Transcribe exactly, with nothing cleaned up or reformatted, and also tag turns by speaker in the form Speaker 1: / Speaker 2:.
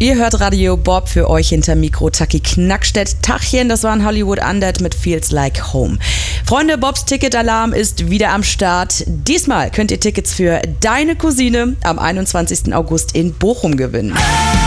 Speaker 1: Ihr hört Radio Bob, für euch hinter Mikro Taki Knackstedt. Tachchen, das waren Hollywood Undead mit Feels Like Home. Freunde, Bobs Ticketalarm ist wieder am Start. Diesmal könnt ihr Tickets für Deine Cousine am einundzwanzigsten August in Bochum gewinnen.